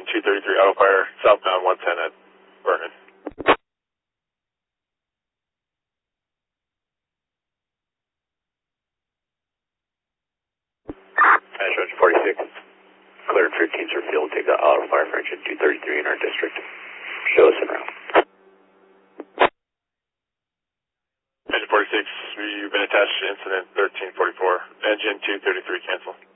233 auto fire, southbound 110 at Vernon. Ashland 46, cleared 13 for field, take the auto fire for engine 233 in our district. Show us en route. Engine 46, you've been attached to incident 1344, engine 233 cancel.